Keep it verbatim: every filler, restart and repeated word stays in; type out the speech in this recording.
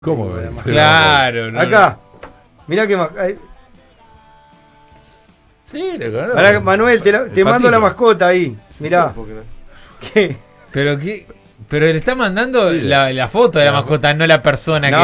¿Cómo? Claro, no, Acá. Mirá que más. Ahí. Sí, lo conozco. Pará, Manuel, te, la- te El mando patito. la mascota ahí. Mirá. ¿Qué? Pero qué, pero le está mandando Sí, la, la foto de la la- mascota, no la persona No, que